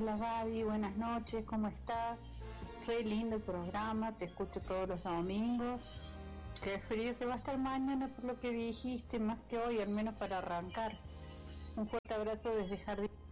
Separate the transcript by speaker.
Speaker 1: Hola Gaby, buenas noches, ¿cómo estás? Re lindo el programa, te escucho todos los domingos. Qué frío que va a estar mañana por lo que dijiste, más que hoy, al menos para arrancar. Un fuerte abrazo desde Jardín.